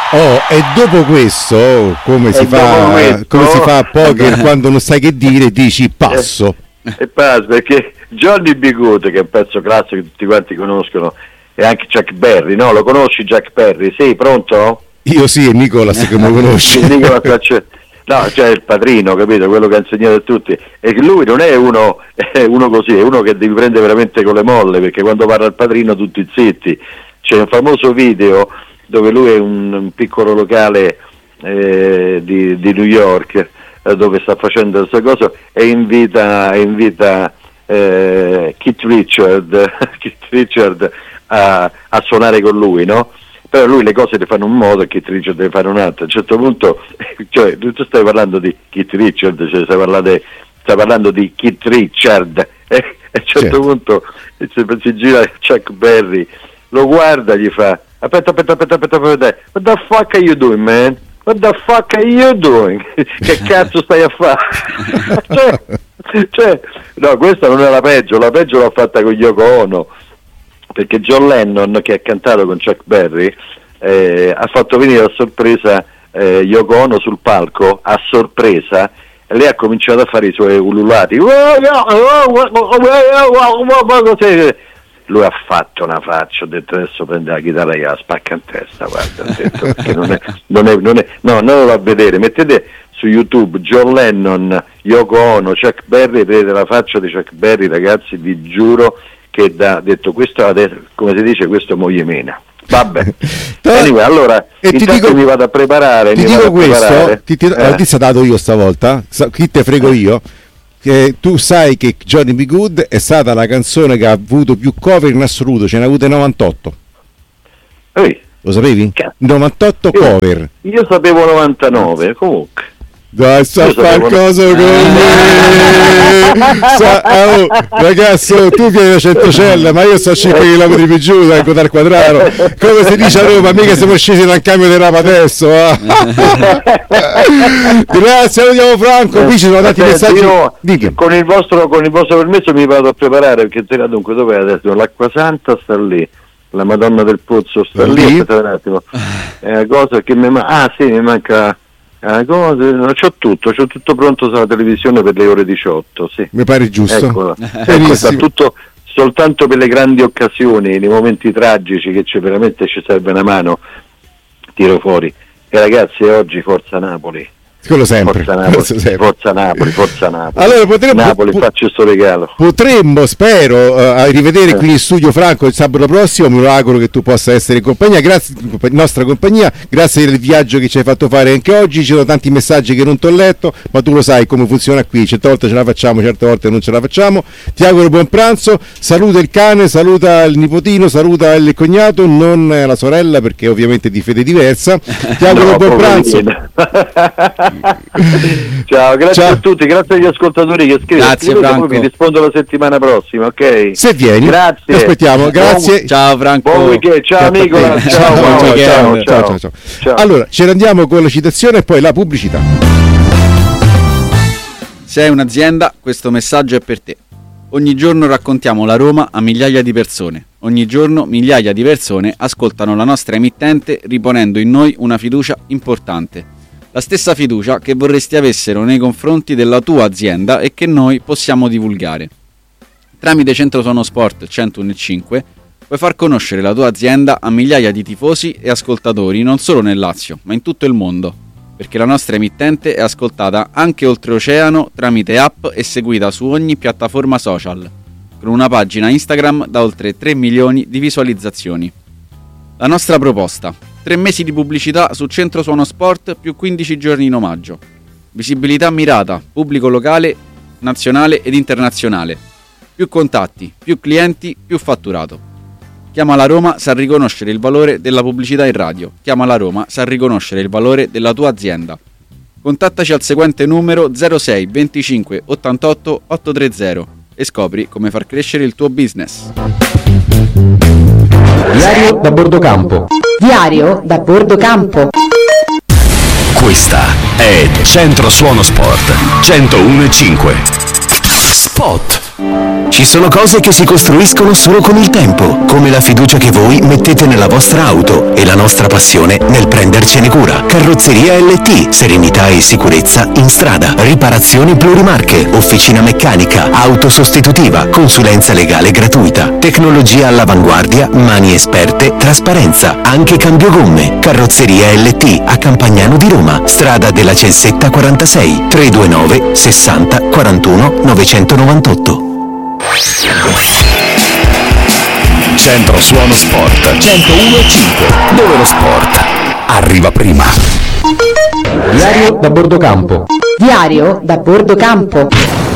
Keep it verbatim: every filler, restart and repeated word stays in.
Oh, e dopo questo, come si, fa, questo, come si fa a poker quando non sai che dire, dici passo. E, e passo, perché Johnny B. Good, che è un pezzo classico che tutti quanti conoscono, e anche Chuck Berry, no? Lo conosci Chuck Berry? Sì, pronto? Io sì, e Nicolas che mi conosce. Nicolas, cioè, no, cioè il padrino, capito? Quello che ha insegnato a tutti. E che lui non è uno, è uno così, è uno che devi prendere veramente con le molle, perché quando parla il padrino tutti zitti. C'è un famoso video dove lui è un, un piccolo locale eh, di, di New York, eh, dove sta facendo questa cosa, e invita, invita eh, Keith Richard, Keith Richard a, a suonare con lui, no? Però lui le cose le fa in un modo e Keith Richard deve fare un altro. A un certo punto, cioè, tu stai parlando di Keith Richard, cioè stai parlando, stai parlando di Keith Richard, e a un certo, certo. punto si, si gira Chuck Berry, lo guarda e gli fa: aspetta, aspetta, aspetta, aspetta, aspetta, what the fuck are you doing, man? What the fuck are you doing? Che cazzo stai a fare? cioè, cioè, no, questa non è la peggio, la peggio l'ho fatta con Yoko Ono, perché John Lennon, che ha cantato con Chuck Berry, eh, ha fatto venire a sorpresa eh, Yoko Ono sul palco, a sorpresa, e lei ha cominciato a fare i suoi ululati. Lui ha fatto una faccia, ho detto adesso prende la chitarra e la spacca in testa, guarda, ho detto, perché non è, non è, non è, no, andatelo a vedere, mettete su YouTube John Lennon, Yoko Ono, Chuck Berry, vedete la faccia di Chuck Berry, ragazzi, vi giuro che da detto questo, come si dice, questo moglie mena. Vabbè, anyway, allora e ti dico, mi vado a preparare, ti mi dico vado a questo, preparare. ti, ti, eh. La notizia dato io stavolta, chi te frego io, che tu sai che Johnny B. Good è stata la canzone che ha avuto più cover in assoluto, ce ne ha avute novantotto. Ehi. Lo sapevi? novantotto io, cover. Io sapevo novantanove, comunque. Dai, sa far cosa con me. Sa, oh, ragazzo, tu vieni da Centocelle, ma io sto a cinque chilometri più giù, ecco, dal quadraro. Come si dice a Roma, mica siamo scesi dal cambio di rapa adesso. Eh. Grazie, salutiamo Franco. Qui ci sono tanti messaggi. Io, con il vostro con il vostro permesso mi vado a preparare, perché dunque dove è adesso? L'Acqua Santa sta lì, la Madonna del Pozzo sta lì. Aspetta un attimo. È cosa che mi manca. Ah, sì, mi manca. Ah, cosa? C'ho tutto, c'ho tutto pronto sulla televisione per le ore diciotto, sì. Mi pare giusto. Eccola. Ecco, sta tutto soltanto per le grandi occasioni, nei momenti tragici che c'è, veramente ci serve una mano, tiro fuori. E ragazzi, oggi Forza Napoli. Quello sempre. Forza Napoli, sempre. Forza Napoli, Forza Napoli. Allora potremmo, Napoli, po- faccio questo regalo. Potremmo, spero, uh, rivedere eh. qui in studio Franco il sabato prossimo. Mi auguro che tu possa essere in compagnia. Grazie, nostra compagnia. Grazie del viaggio che ci hai fatto fare anche oggi. Ci sono tanti messaggi che non ti ho letto, ma tu lo sai come funziona qui. Certe volte ce la facciamo, certe volte non ce la facciamo. Ti auguro buon pranzo. Saluta il cane, saluta il nipotino, saluta il cognato, non la sorella perché ovviamente di fede diversa. Ti auguro no, buon pranzo. Ciao, grazie Ciao. a tutti, grazie agli ascoltatori che scrivono. Grazie Franco. Poi vi rispondo la settimana prossima, ok? Se vieni, grazie. Ti aspettiamo, grazie. Buon, ciao Franco. Buon weekend, ciao Nicola. Ciao, ciao, ciao, ciao, ciao, ciao, ciao, ciao. ciao. Allora, ce ne andiamo con la citazione e poi la pubblicità. Sei un'azienda, questo messaggio è per te. Ogni giorno raccontiamo la Roma a migliaia di persone. Ogni giorno migliaia di persone ascoltano la nostra emittente riponendo in noi una fiducia importante. La stessa fiducia che vorresti avessero nei confronti della tua azienda e che noi possiamo divulgare. Tramite Centro Suono Sport centouno e cinque puoi far conoscere la tua azienda a migliaia di tifosi e ascoltatori non solo nel Lazio, ma in tutto il mondo, perché la nostra emittente è ascoltata anche oltreoceano tramite app e seguita su ogni piattaforma social, con una pagina Instagram da oltre tre milioni di visualizzazioni. La nostra proposta: tre mesi di pubblicità su Centro Suono Sport più quindici giorni in omaggio. Visibilità mirata, pubblico locale, nazionale ed internazionale. Più contatti, più clienti, più fatturato. Chiama la Roma, sa riconoscere il valore della pubblicità in radio. Chiama la Roma, sa riconoscere il valore della tua azienda. Contattaci al seguente numero zero sei venticinque ottantotto ottocentotrenta e scopri come far crescere il tuo business. Diario da bordo campo. Diario da bordo campo. Questa è Centro Suono Sport centouno e cinque. Spot. Ci sono cose che si costruiscono solo con il tempo, come la fiducia che voi mettete nella vostra auto e la nostra passione nel prendercene cura. Carrozzeria L T, serenità e sicurezza in strada. Riparazioni plurimarche, officina meccanica, auto sostitutiva, consulenza legale gratuita. Tecnologia all'avanguardia, mani esperte, trasparenza, anche cambio gomme. Carrozzeria L T a Campagnano di Roma, strada della Celsetta quarantasei, tre due nove sessanta quarantuno novecentonovantotto. Centro Suono Sport centouno e cinque, dove lo sport arriva prima. Diario da bordo campo. Diario da bordo campo.